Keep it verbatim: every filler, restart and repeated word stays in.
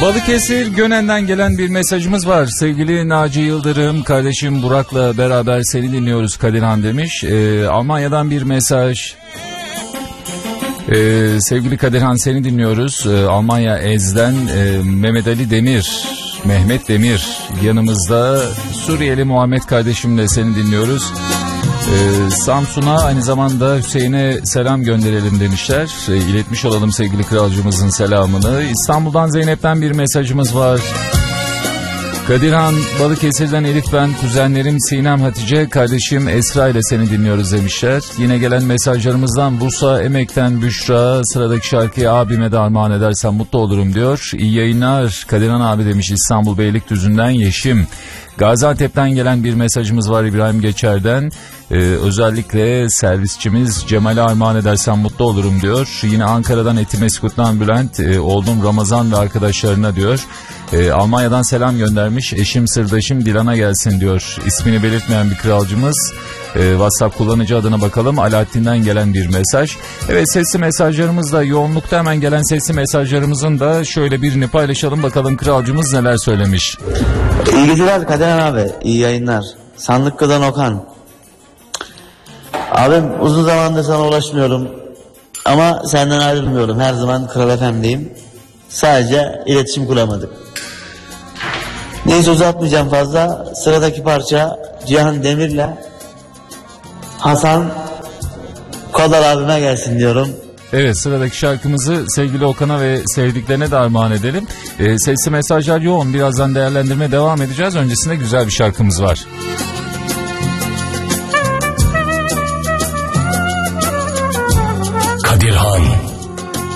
Balıkesir Gönen'den gelen bir mesajımız var. Sevgili Naci Yıldırım, kardeşim Burak'la beraber seni dinliyoruz Kadirhan demiş. Ee, Almanya'dan bir mesaj. Ee, sevgili Kadirhan seni dinliyoruz. Ee, Almanya Ez'den e, Mehmet Ali Demir, Mehmet Demir yanımızda. Suriyeli Muhammed kardeşimle seni dinliyoruz. Ee, Samsun'a aynı zamanda Hüseyin'e selam gönderelim demişler. Ee, iletmiş olalım sevgili kralcımızın selamını. İstanbul'dan Zeynep'ten bir mesajımız var. Kadirhan, Balıkesir'den Elif ben, kuzenlerim Sinem, Hatice, kardeşim Esra ile seni dinliyoruz demişler. Yine gelen mesajlarımızdan Bursa Emek'ten Büşra, sıradaki şarkıyı abime de armağan edersen mutlu olurum diyor. İyi yayınlar Kadirhan abi demiş İstanbul Beylikdüzü'nden Yeşim. Gaziantep'ten gelen bir mesajımız var İbrahim Geçer'den. Ee, özellikle servisçimiz Cemal'e armağan edersen mutlu olurum diyor. Yine Ankara'dan Etimeskut'tan Bülent, e, oğlum Ramazan ve arkadaşlarına diyor. E, Almanya'dan selam göndermiş. Eşim sırdaşım Dilan'a gelsin diyor. İsmini belirtmeyen bir kralcımız. E, WhatsApp kullanıcı adına bakalım. Alaaddin'den gelen bir mesaj. Evet, sesli mesajlarımızda yoğunlukta hemen gelen sesli mesajlarımızın da şöyle birini paylaşalım. Bakalım kralcımız neler söylemiş. İyi geceler Kadirhan abi. İyi yayınlar. Sandıklı'dan Okan. Abim uzun zamandır sana ulaşmıyorum. Ama senden ayrılmıyorum. Her zaman Kral F M'deyim. Sadece iletişim kuramadık. Neyse uzatmayacağım fazla. Sıradaki parça Cihan Demir'le Hasan Kodal abime gelsin diyorum. Evet, sıradaki şarkımızı sevgili Okan'a ve sevdiklerine de armağan edelim. Ee, sesli mesajlar yoğun. Birazdan değerlendirmeye devam edeceğiz. Öncesinde güzel bir şarkımız var.